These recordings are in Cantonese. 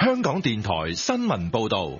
香港電台新聞報道。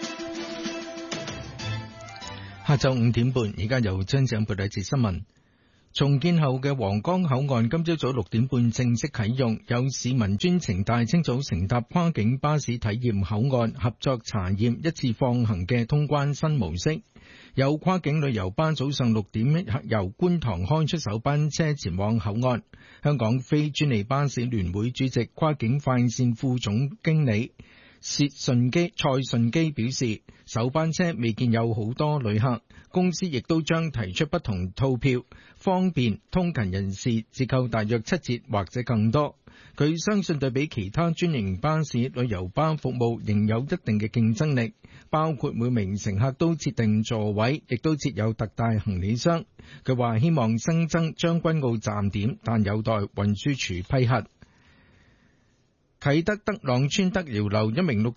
下晝5點半，而家由張長報道一節新聞。重建後嘅皇崗口岸今朝早6點半正式啟用，有市民專程大清早乘搭跨境巴士體驗口岸合作查驗一次放行嘅通關新模式。有跨境旅遊巴早上6點由觀塘開出首班車前往口岸。香港非專利巴士聯會主席、跨境快線副總經理蔡順基表示，首班車未見有好多旅客，公司亦都將提出不同套票，方便通勤人士折扣大約7折或者更多。佢相信對比其他專營巴士、旅遊巴服務仍有一定嘅競爭力，包括每名乘客都設定座位，亦都設有特大行李箱。佢話希望新增將軍澳站點，但有待運輸署批核。啟德德朗村德寮樓一名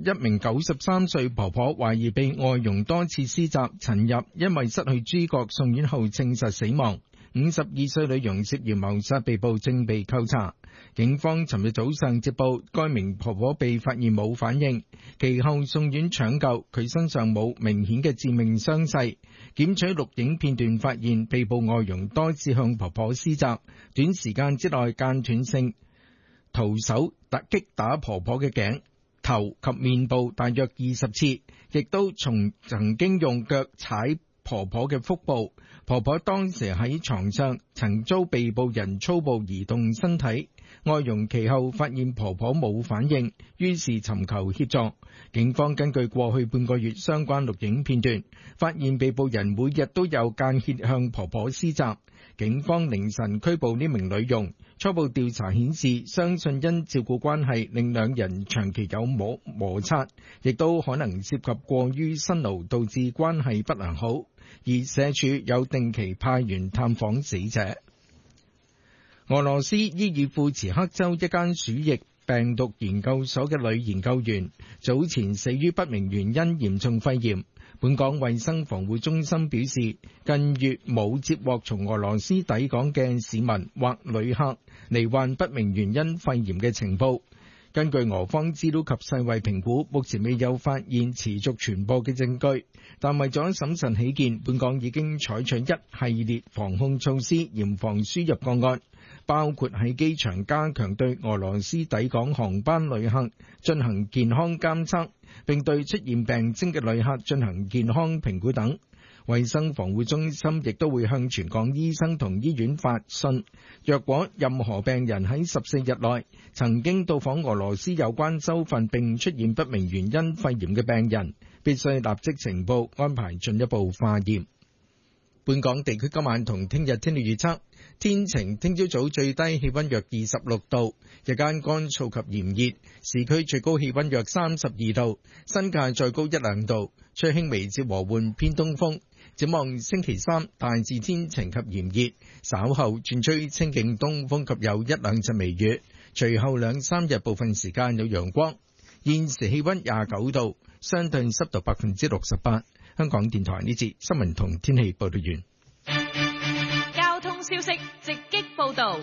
93歲婆婆懷疑被外傭多次施襲，尋日因為失去知覺送院後證實死亡。52歲女傭涉嫌謀殺被捕，正被扣查。警方尋日早上接報，該名婆婆被發現冇反應，其後送院搶救，佢身上冇明顯嘅致命傷勢。檢取錄影片段發現，被捕外傭多次向婆婆施襲，短時間之內間斷性徒手擊打婆婆嘅頸、頭及面部大約20次，亦都曾經用腳踩婆婆嘅腹部。婆婆當時喺床上，曾遭被捕人粗暴移動身體。外傭其後發現婆婆冇反應，於是尋求協助。警方根據過去半個月相關錄影片段，發現被捕人每日都有間歇向婆婆施襲。警方凌晨拘捕呢名女傭，初步調查顯示，相信因照顧關係令兩人長期有摩擦，亦都可能涉及過於辛勞導致關係不良好。而社署有定期派員探訪死者。俄羅斯伊爾庫茨克州一間鼠疫病毒研究所嘅女研究員早前死於不明原因嚴重肺炎。本港衛生防護中心表示，近月冇接獲從俄羅斯抵港嘅市民或旅客罹患不明原因肺炎嘅情報。根據俄方資料及世衛評估，目前未有發現持續傳播嘅證據，但為咗審慎起見，本港已經採取一系列防控措施，嚴防輸入個案，包括喺機場加強對俄羅斯抵港航班旅客進行健康監測，並對出現病徵嘅旅客進行健康評估等。衛生防護中心亦都會向全港醫生同醫院發信，若果任何病人喺14日內曾經到訪俄羅斯有關州份並出現不明原因肺炎嘅病人，必須立即呈報，安排進一步化驗。本港地區今晚同聽日天氣預測，天晴，聽朝早最低氣溫約26度，日間乾燥及炎熱，市區最高氣溫約32度，新界再高1-2度，吹輕微至和緩偏東風。展望星期三大致天晴及炎熱，稍後轉吹清勁東風及有1-2陣微雨，隨後2-3日部分時間有陽光。現時氣溫29度，相對濕度68%。香港電台呢節新聞同天氣報道完。 交通消息直擊報道。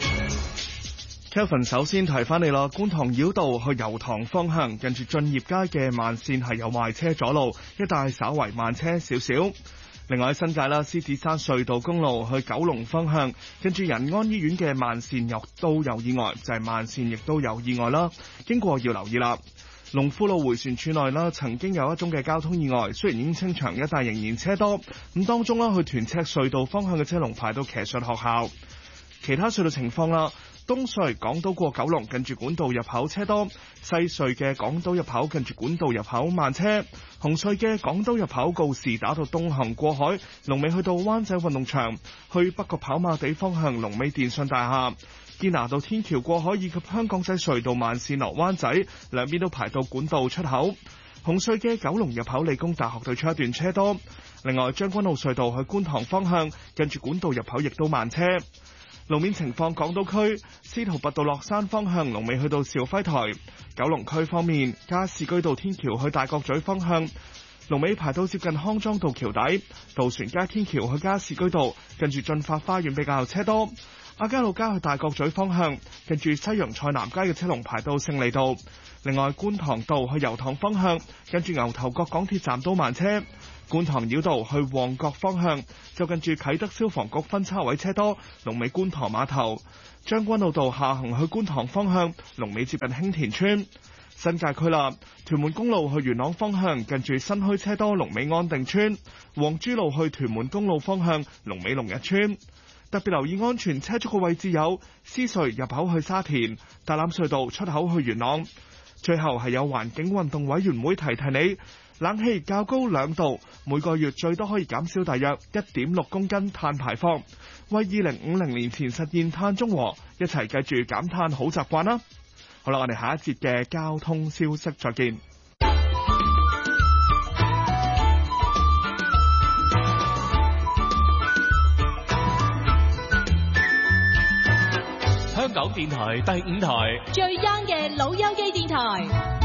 Kevin 首先提翻你啦，觀塘繞道去油塘方向，近住駿業街嘅慢線係有壞車阻路，一帶稍為慢車少少。另外喺新界啦，獅子山隧道公路去九龍方向，跟住仁安醫院嘅慢線又都有意外，就係慢線亦都有意外啦，經過要留意啦。龍富路迴旋處內啦，曾經有一宗嘅交通意外，雖然已經清場，一帶仍然車多。咁當中啦，去屯赤隧道方向嘅車龍排到騎術學校。其他隧道情況啦，東隧港島過九龍近住管道入口車多，西隧嘅港島入口近住管道入口慢車，紅隧嘅港島入口告士打道東行過海，龍尾去到灣仔運動場，去北角跑馬地方向龍尾電信大廈。堅拿道天橋過海以及香港仔隧道慢線落灣仔，兩邊都排到管道出口。紅隧嘅九龍入口理工大學對出一段車多。另外將軍澳隧道去觀塘方向，近住管道入口亦都慢車。路面情況，港島區司徒拔道落山方向龍尾去到兆輝台。九龍區方面，加士居道天橋去大角咀方向龍尾排到接近康莊道橋底。渡船街天橋去加士居道近住駿發花園比較車多。 亞皆老街去大角咀方向，近住西洋菜南街嘅車龍排到勝利道。另外，觀塘道去油塘方向，近住牛頭角港鐵站都慢車。觀塘繞道去旺角方向，就近住啟德消防局分叉位車多，龍尾觀塘碼頭。將軍澳道下行去觀塘方向，龍尾接近興田村。新界區啦，屯門公路去元朗方向，近住新墟車多，龍尾安定村。黃珠路去屯門公路方向，龍尾龍日村。特別留意安全車速嘅位置有獅隧入口去沙田、大欖隧道出口去元朗。最後係有環境運動委員會提你，冷氣較高2度，每個月最多可以減少大約 1.6 公斤碳排放，為2050年前實現碳中和，一齊記住減碳好習慣啦！好啦，我哋下一節嘅交通消息再見。 香港電台第5台最 young 嘅老友記電台。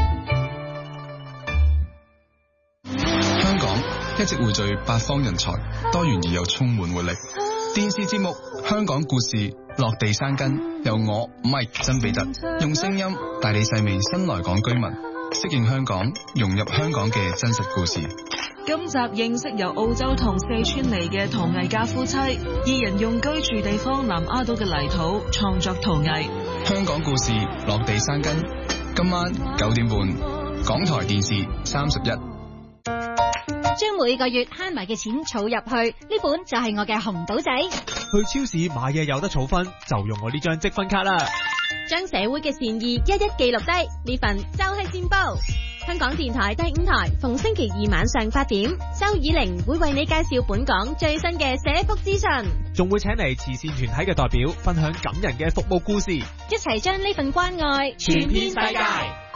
香港一直匯聚八方人才，多元而又充滿活力。電視節目《香港故事》落地生根，由我 Mike 曾比特用聲音帶你細味新來港居民適應香港、融入香港嘅真實故事。 今集認識由澳洲同四川嚟嘅陶藝家夫妻，二人用居住地方南丫島嘅泥土創作陶藝。 香港故事落地生根，今晚9點半，港台電視31。 將每個月慳埋嘅錢儲入去，呢本就係我嘅紅賭仔。 去超市買嘢有得儲分，就用我呢張積分卡啦。 將社會嘅善意一一記錄低，呢份就係善報。香港電台第5台，逢星期2晚上8點，周以玲會為你介紹本港最新嘅社福資訊， 仲會請嚟慈善團體嘅代表分享感人嘅服務故事， 一齊將呢份關愛傳遍世界。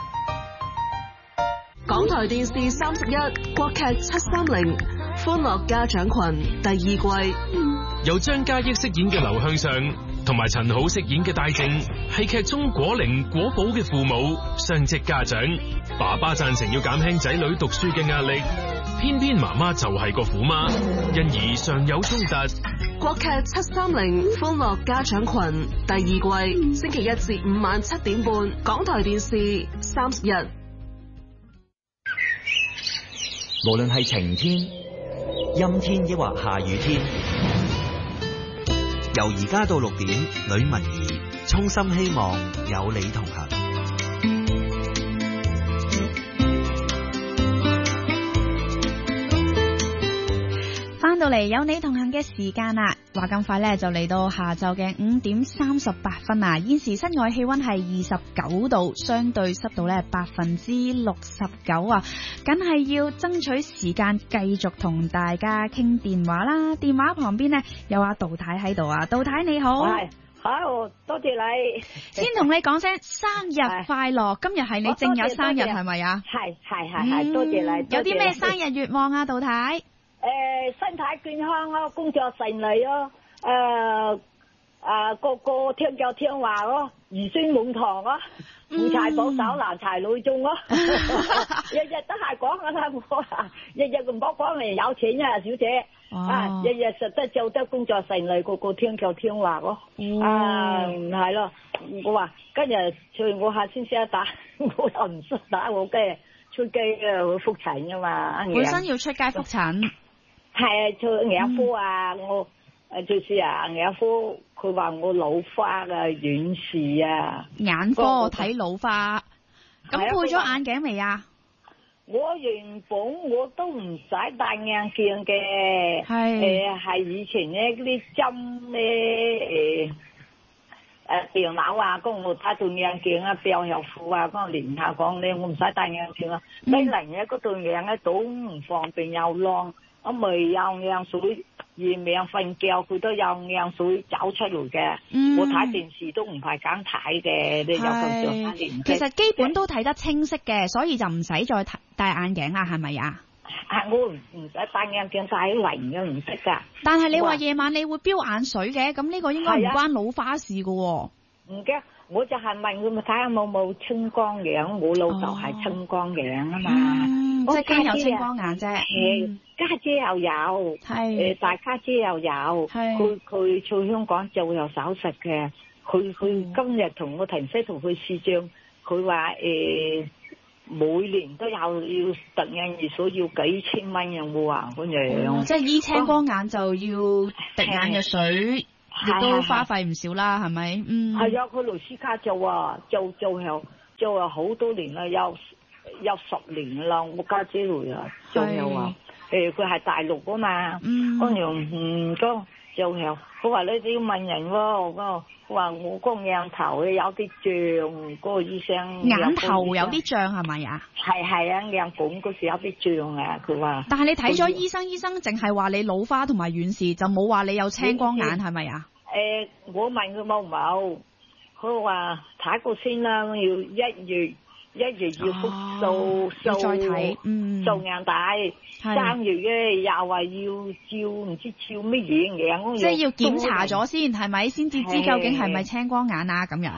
港台電視31國劇730歡樂家長群第2季， 由張嘉益飾演嘅劉向上同埋陳好飾演嘅戴靜，係劇中果靈果寶嘅父母，雙職家長。爸爸贊成要減輕仔女讀書嘅壓力，偏偏媽媽就係個虎媽，因而常有衝突。 國劇730歡樂家長群第2季，星期1至5晚7點半，港台電視31。 無論係晴天、陰天抑或下雨天，由而家到6點，呂文儀衷心希望有你同行。 翻到嚟有你同行嘅時間啦，話咁快呢就嚟到下晝嘅5點38分啦。現時室外氣溫係29度，相對濕度呢69%啊，梗係要爭取時間繼續同大家傾電話啦。電話旁邊呢有阿杜太喺度啊，杜太你好。 好，多謝你。 先同你講聲生日快樂，今日係你正日生日係咪啊？ 係，多謝你。 有啲咩生日願望啊，杜太？ 身體健康咯，工作順利咯，個個聽教聽話咯，兒孫滿堂咯，富財寶手男財女中咯，日日都係講噶啦，日日咁多講嚟有錢啊，小姐，日日實得做得工作順利，個個聽教聽話咯，係咯，我話今日所以我下先識得打，我又唔識打，我嘅出街會復診噶嘛， 本身要出街復診。 係啊，做眼科啊，我就是啊，眼科佢話我老花啊，遠視啊。 眼科睇老花，咁配咗眼鏡未啊？ 我原本我都唔使戴眼鏡嘅，係以前咧嗰啲針咧電腦啊，咁我睇對眼鏡啊，病又苦啊，咁連下講咧，我唔使戴眼鏡啊，低能嘅嗰對眼咧都唔方便又晾。我咪有眼水，夜晚瞓覺佢都有眼水走出嚟嘅。我睇電視都唔係咁睇嘅，你有咁上下年紀。 其實基本都睇得清晰嘅，所以就唔使再戴眼鏡啦，係咪啊？ 我唔使戴眼鏡，戴靈嘅唔識噶。 但係你話夜晚你會飆眼水嘅，咁呢個應該唔關老花事噶。唔驚，我就係問佢咪睇下冇青光眼，我老豆係青光眼啊嘛。 即係兼有青光眼啫。 家姐又有， 係大家姐又有，佢去香港做有手術嘅。佢今日同我停車同佢視像，佢話每年都要突眼熱所要幾千蚊有冇啊？咁樣， 即係醫青光眼就要滴眼藥水，亦都花費唔少啦，係咪？ 係啊，佢盧斯卡做啊，做好多年啦，有10年啦，我家姐嚟啊，做有啊，佢係大陸噶嘛，嗰樣咁做有，佢話你要問人喎，佢話我個眼頭有啲脹，嗰個醫生眼頭有啲脹係咪啊？ 係啊，眼管嗰時有啲脹啊，佢話。但係你睇咗醫生淨係話你老花同埋遠視，就冇話你有青光眼係咪啊？ 我問佢冇，佢話睇過先啦，要1月要復數再睇，做眼帶，3月咧又話要照唔知照乜嘢眼， 即係要檢查咗先，係咪先至知究竟係咪青光眼啊？咁樣。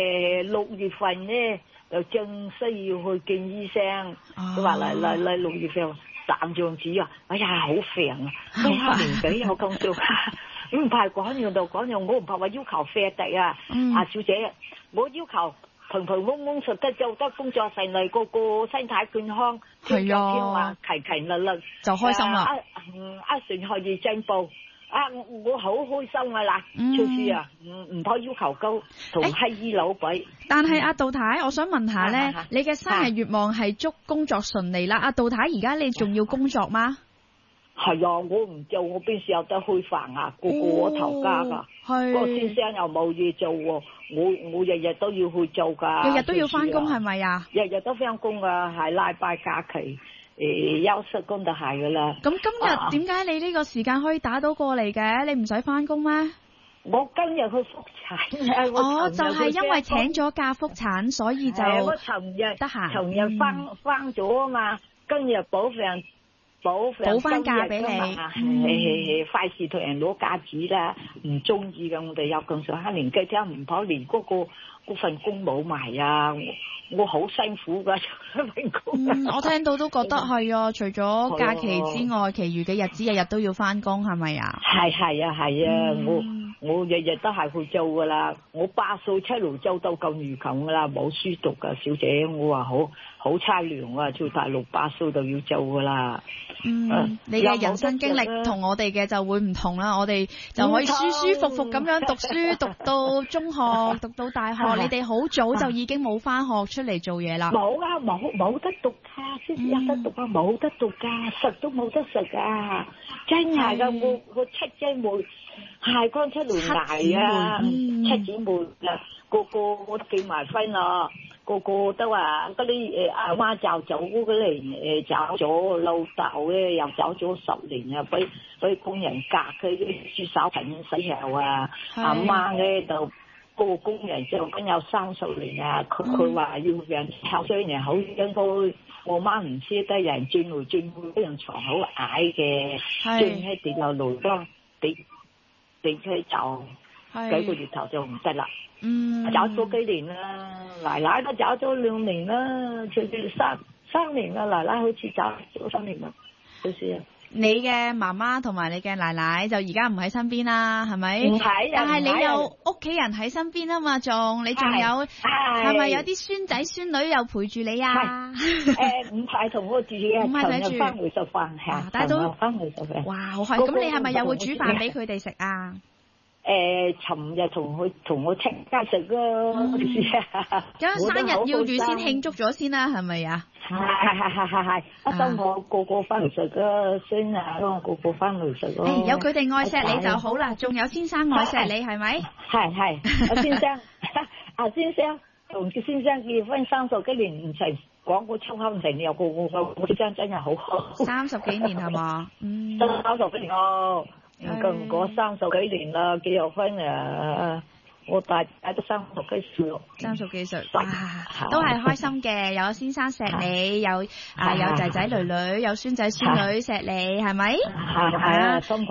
6月份咧就正式要去見醫生，佢話嚟6月份3張紙啊，哎呀好煩啊，年紀有咁做。唔怕講樣就講樣，我唔怕話要求快遞啊！小姐，我要求平平穩穩實得做得工作順利，個身體健康，天啊，勤勤力力就開心啦！ 一成可以進步我好開心啊嗱，就是啊，唔怕要求高，同西醫佬比。 但係杜太，我想問下咧，你嘅生日願望係祝工作順利啦。杜太，而家你仲要工作嗎？ 係啊，我唔做，我邊時有得開飯啊？個我頭家噶，個先生又冇嘢做喎，我日日都要去做噶， 日日都要翻工係咪啊？ 日日都翻工噶，係禮拜假期休息工就係噶啦。 咁今日點解你呢個時間可以打到過嚟嘅？你唔使翻工咩？ 我今日去復診就係因為請咗假復診，所以就我尋日得閒，尋日翻咗啊嘛，今日補翻假俾你，費事同人攞假紙啦，唔中意噶。我哋有咁上下年紀，聽唔妥，連嗰份工冇埋啊！我好辛苦噶份工。 我聽到都覺得係啊，除咗假期之外，其餘嘅日子日日都要翻工，係咪啊？係啊，我日日都係去做噶啦。我8歲出嚟做到咁如窮噶啦，冇書讀噶，小姐。我話好凄涼啊！做大陸8歲就要做噶啦。你嘅人生經歷同我哋嘅就會唔同啦。我哋就可以舒舒服服咁樣讀書，讀到中學，讀到大學。你哋好早就已經冇翻學出嚟做嘢啦。冇啊，冇得讀噶，先至有得讀啊，冇得讀噶，食都冇得食啊！真係噶，我七姐妹係剛出嚟捱啊，七姊妹啦，個我都結埋婚啦。個都話嗰啲阿媽就走嗰嚟走咗，老豆咧又走咗10年啊，俾工人隔佢啲豬手貧死後啊，阿媽咧就個工人就跟有30年啊，佢話要人孝順人好，應該我媽唔捨得人轉來轉去，嗰樣床好矮嘅，轉喺地落嚟當地車走幾個月頭就唔得啦。走咗幾年啦，奶奶都走咗2年啦，最少3年啦，奶奶好似走咗3年啦，好似啊。你嘅媽媽同埋你嘅奶奶就而家唔喺身邊啦，係咪？唔係，但係你有屋企人喺身邊啊嘛，你仲有係咪有啲孫仔孫女又陪住你啊？唔係同我住嘅，唔係睇住翻回食飯嚇，帶到翻回食飯。哇，好開！咁你係咪又會煮飯俾佢哋食啊？尋日同我請家食咯，咁生日要預先慶祝咗先啦，係咪啊？係，一等我個個翻嚟食啦，孫啊，個個翻嚟食咯。有佢哋愛錫你就好啦，仲有先生愛錫你係咪？係，阿先生，阿先生同先生結婚30幾年唔成，講個粗口唔成，又個先生真係好好。30幾年係嘛？30幾年哦。唔夠嗰30幾年啦，結咗婚啊！我大都30幾歲咯，30幾歲，哇，都係開心嘅。有先生錫你，有仔仔女女，有孫仔孫女錫你，係咪？係啊，心抱。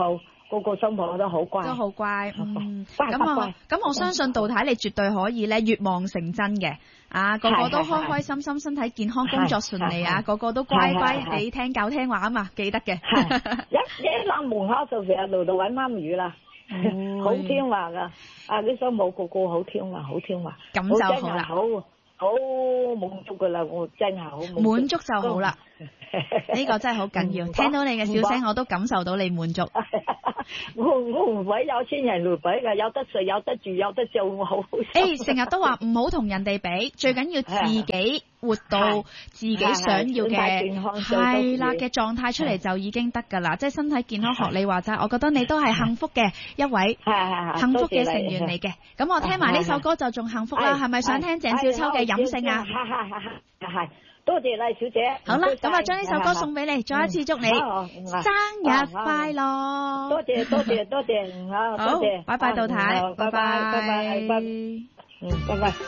個個新抱都好乖， 都好乖。 乖咁我相信杜太你絕對可以咧，願望成真嘅。啊，個個都開開心心，身體健康，工作順利啊！個個都乖乖地聽教聽話啊嘛，記得嘅。 一攬門口就成日路度揾媽咪啦，好聽話噶。啊，啲新抱個個好聽話，好聽話。 咁就好啦。 好滿足噶啦，我真係好滿足就好啦。呢個真係好緊要，聽到你嘅笑聲，我都感受到你滿足。 我唔使有錢人嚟比噶，有得食，有得住，有得做，我好好。 成日都話唔好同人哋比，最緊要自己活到自己想要嘅係啦嘅狀態出嚟就已經得噶啦，即係身體健康。學你話齋，我覺得你都係幸福嘅一位幸福嘅成員嚟嘅。咁我聽埋呢首歌就仲幸福啦，係咪想聽鄭少秋嘅飲勝啊？ 係。多謝麗小姐。 好啦，咁啊將呢首歌送俾你，再一次祝你生日快樂。 多謝，好，多謝， 拜拜，杜太，拜拜。 拜拜。